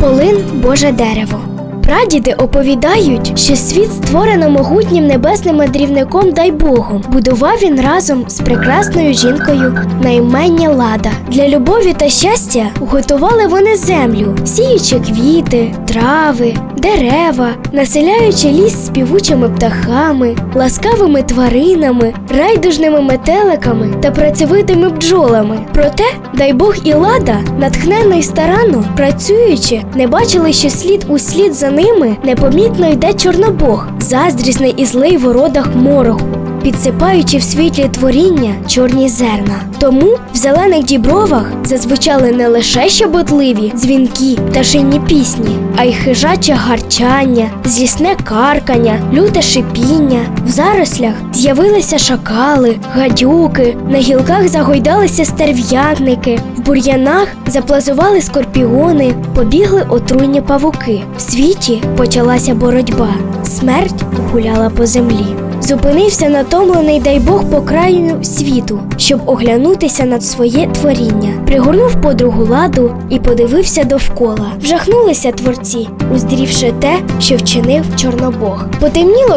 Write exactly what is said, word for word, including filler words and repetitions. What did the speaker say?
Полин – Боже дерево. Прадіди оповідають, що світ створено могутнім небесним мандрівником Дайбогом. Будував він разом з прекрасною жінкою на ім'я Лада. Для любові та щастя готували вони землю, сіючи квіти, трави, дерева, населяючи ліс співучими птахами, ласкавими тваринами, райдужними метеликами та працьовитими бджолами. Проте Дайбог і Лада, натхненно й старанно працюючи, не бачили, що слід у слід за ними непомітно йде Чорнобог, заздрісний і злий в ородах мороху, підсипаючи в світлі творіння чорні зерна. Тому в зелених дібровах зазвучали не лише щебетливі, дзвінкі пташині пісні, а й хижаче гарчання, злісне каркання, люте шипіння. В зарослях з'явилися шакали, гадюки, на гілках загойдалися стерв'ятники, в бур'янах заплазували скорпіони, побігли отруйні павуки. В світі почалася боротьба, смерть гуляла по землі. Зупинився натомлений Дайбог по краю світу, щоб оглянутися над своє творіння. Пригорнув подругу Ладу і подивився довкола. Вжахнулися творці, уздрівши те, що вчинив Чорнобог. Потемніло